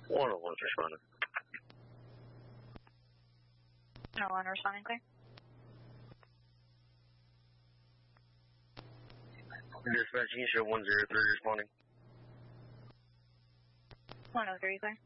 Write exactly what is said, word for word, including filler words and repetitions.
one oh one's responding. No one responding, clear. Dispatch, you show one zero three responding. one oh three, clear.